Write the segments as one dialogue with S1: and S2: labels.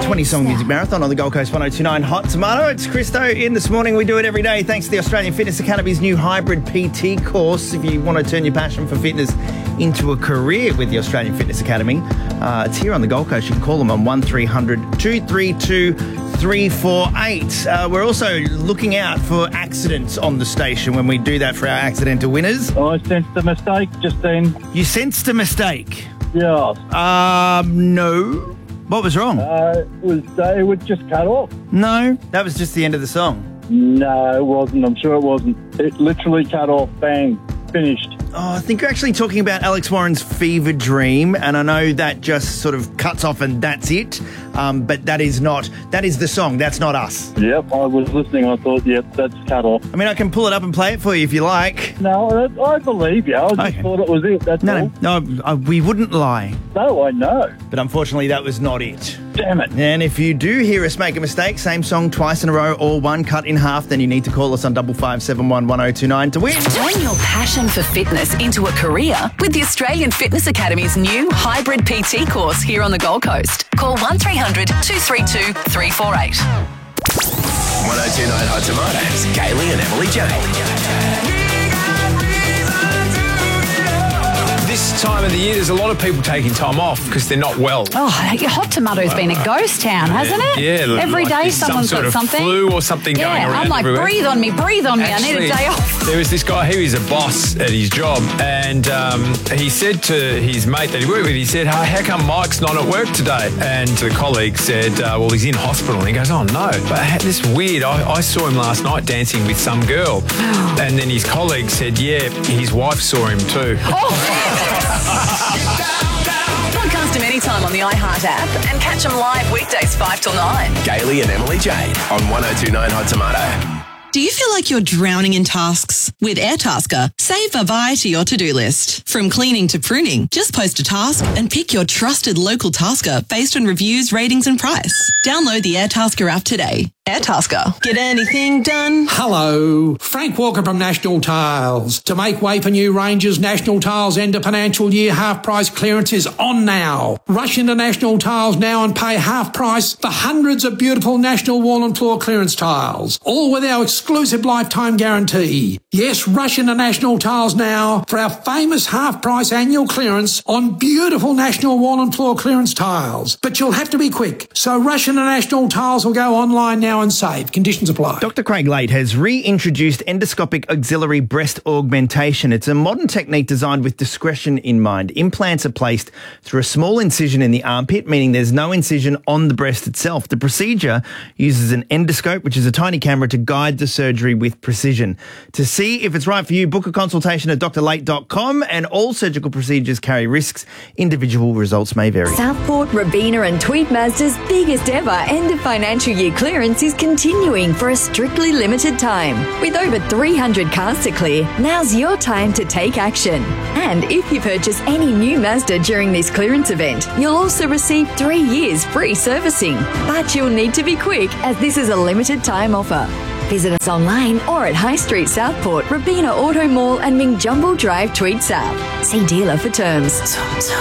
S1: 20-song music marathon on the Gold Coast 102.9 Hot Tomato. It's Christo in this morning. We do it every day thanks to the Australian Fitness Academy's new hybrid PT course. If you want to turn your passion for fitness into a career with the Australian Fitness Academy, it's here on the Gold Coast. You can call them on 1300 232 348. We're also looking out for accidents on the station when we do that for our accidental winners.
S2: I sensed a mistake just then.
S1: You sensed a mistake?
S2: Yeah.
S1: No. What was wrong?
S2: It would just cut off.
S1: No, that was just the end of the song.
S2: No, it wasn't. I'm sure it wasn't. It literally cut off. Bang. Finished.
S1: Oh, I think you're actually talking about Alex Warren's Fever Dream, and I know that just sort of cuts off and that's it, but that is the song, that's not us.
S2: Yep, I was listening, I thought, yep, that's cut off.
S1: I mean, I can pull it up and play it for you if you like.
S2: No, I believe you, I just thought it was it, that's all.
S1: No, we wouldn't lie.
S2: No, I know.
S1: But unfortunately, that was not it.
S2: Damn it.
S1: And if you do hear us make a mistake, same song twice in a row or one cut in half, then you need to call us on 5571 1029 to win.
S3: Turn your passion for fitness into a career with the Australian Fitness Academy's new hybrid PT course here on the Gold Coast. Call 1300 232 348.
S4: 1029 Hot Tomatoes, Kaylee and Emily Jane.
S5: This time of the year, there's a lot of people taking time off because they're not well.
S6: Oh, Hot Tomato's been a ghost town, hasn't it?
S5: Yeah.
S6: Every day someone's got something.
S5: Flu or something going around
S6: I'm like,
S5: everywhere.
S6: breathe on me.
S5: Actually,
S6: I need a day off.
S5: There was this guy, he was a boss at his job, and he said to his mate that he worked with, he said, hey, how come Mike's not at work today? And the colleague said, well, he's in hospital. And he goes, oh, no. But this weird, I saw him last night dancing with some girl. And then his colleague said, yeah, his wife saw him too.
S3: Podcast them anytime on the iHeart app and catch them live weekdays 5 till 9.
S4: Kaylee and Emily Jade on 1029 Hot Tomato.
S7: Do you feel like you're drowning in tasks? With Airtasker, save variety your to-do list. From cleaning to pruning, just post a task and pick your trusted local tasker based on reviews, ratings and price. Download the Airtasker app today. Airtasker. Get anything done?
S8: Hello, Frank Walker from National Tiles. To make way for new ranges, National Tiles end of financial year half price clearance is on now. Rush into National Tiles now and pay half price for hundreds of beautiful National wall and floor clearance tiles, all with our exclusive lifetime guarantee. Yes, rush into National Tiles now for our famous half price annual clearance on beautiful National wall and floor clearance tiles. But you'll have to be quick, so rush into National Tiles or go online now and save. Conditions apply.
S1: Dr. Craig Late has reintroduced endoscopic auxiliary breast augmentation. It's a modern technique designed with discretion in mind. Implants are placed through a small incision in the armpit, meaning there's no incision on the breast itself. The procedure uses an endoscope, which is a tiny camera, to guide the surgery with precision. To see if it's right for you, book a consultation at drlate.com, and all surgical procedures carry risks. Individual results may vary.
S9: Southport, Robina and Tweed Mazda's biggest ever end of financial year clearance is continuing for a strictly limited time. With over 300 cars to clear, now's your time to take action. And if you purchase any new Mazda during this clearance event, you'll also receive 3 years free servicing. But you'll need to be quick, as this is a limited time offer. Visit us online or at High Street Southport, Robina Auto Mall and Mingjumble Drive, Tweed South. See dealer for terms.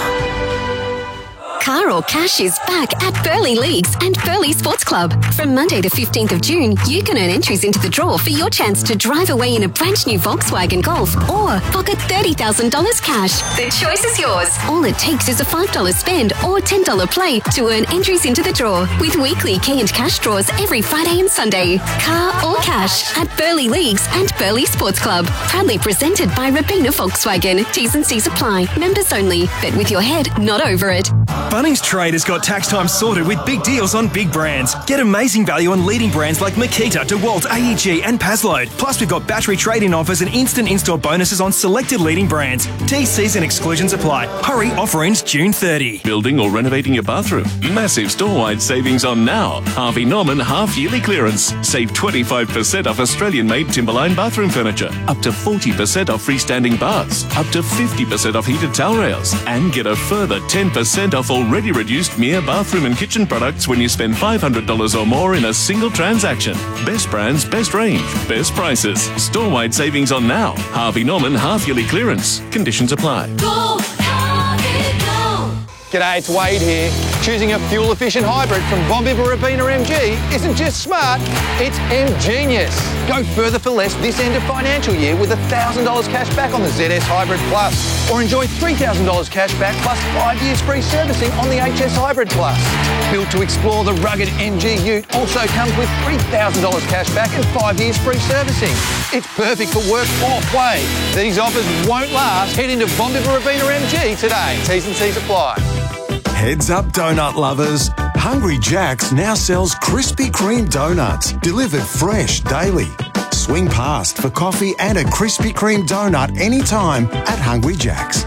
S10: Car or Cash is back at Burleigh Leagues and Burleigh Sports Club. From Monday the 15th of June, you can earn entries into the draw for your chance to drive away in a brand new Volkswagen Golf or pocket $30,000 cash. The choice is yours. All it takes is a $5 spend or $10 play to earn entries into the draw, with weekly key and cash draws every Friday and Sunday. Car or Cash at Burleigh Leagues and Burleigh Sports Club. Proudly presented by Robina Volkswagen. T's and C's apply. Members only. Bet with your head, not over it.
S11: Bunnings Trade has got tax time sorted with big deals on big brands. Get amazing value on leading brands like Makita, DeWalt, AEG and Pazload. Plus, we've got battery trade-in offers and instant install bonuses on selected leading brands. TCs and exclusions apply. Hurry, offer ends June 30.
S12: Building or renovating your bathroom? Massive store-wide savings on now. Harvey Norman half-yearly clearance. Save 25% off Australian-made Timberline bathroom furniture. Up to 40% off freestanding baths. Up to 50% off heated towel rails. And get a further 10% off already reduced Mia bathroom and kitchen products when you spend $500 or more in a single transaction. Best brands, best range, best prices. Store-wide savings on now. Harvey Norman half-yearly clearance. Conditions apply.
S13: Go, Harvey, go.
S14: G'day, it's Wade here.
S13: Choosing a fuel-efficient hybrid from Von Bibber Rabina MG isn't just smart, it's ingenious. Go further for less this end of financial year with $1,000 cash back on the ZS Hybrid Plus. Or enjoy $3,000 cash back plus 5 years free servicing on the HS Hybrid Plus. Built to explore the rugged MG Ute also comes with $3,000 cash back and 5 years free servicing. It's perfect for work or play. These offers won't last. Head into Von Bibber Rabina MG today. T's and C's apply.
S14: Heads up, donut lovers. Hungry Jack's now sells Krispy Kreme donuts, delivered fresh daily. Swing past for coffee and a Krispy Kreme donut anytime at Hungry Jack's.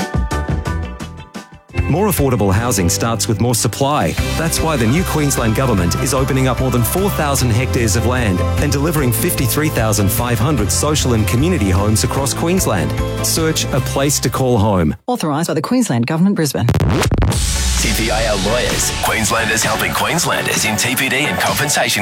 S15: More affordable housing starts with more supply. That's why the new Queensland Government is opening up more than 4,000 hectares of land and delivering 53,500 social and community homes across Queensland. Search A Place to Call Home.
S16: Authorised by the Queensland Government, Brisbane.
S4: TPIL Lawyers. Queenslanders helping Queenslanders in TPD and compensation